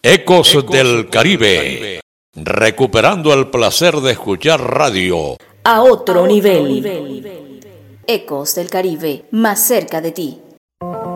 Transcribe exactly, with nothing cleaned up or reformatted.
Ecos, Ecos del Caribe. Caribe, recuperando el placer de escuchar radio a otro, a otro nivel. nivel. Ecos del Caribe, más cerca de ti.